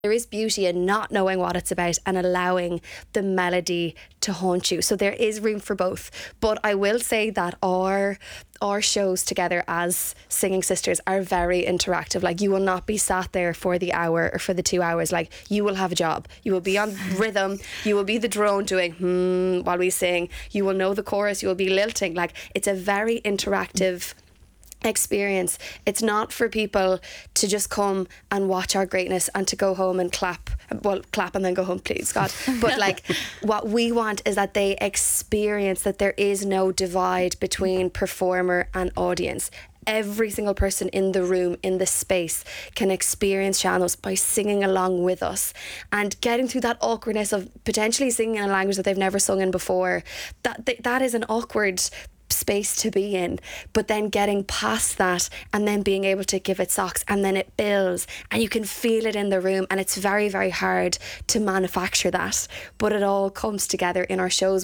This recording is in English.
There is beauty in not knowing what it's about and allowing the melody to haunt you. So there is room for both. But I will say that our shows together as singing sisters are very interactive. Like, you will not be sat there for the hour or for the 2 hours. Like, you will have a job. You will be on rhythm. You will be the drone doing while we sing. You will know the chorus. You will be lilting. Like, it's a very interactive experience. It's not for people to just come and watch our greatness and to go home and clap and then go home, please God. But like, what we want is that they experience that there is no divide between performer and audience. Every single person in the room, in the space, can experience Sean-Nós by singing along with us and getting through that awkwardness of potentially singing in a language that they've never sung in before. That is an awkward space to be in, but then getting past that and then being able to give it socks, and then it builds and you can feel it in the room, and it's very, very hard to manufacture that, but it all comes together in our shows.